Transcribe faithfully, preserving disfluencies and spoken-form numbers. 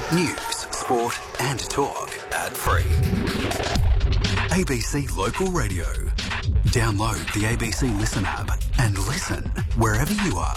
News, sport and talk ad-free. A B C Local Radio. Download the A B C Listen app and listen wherever you are.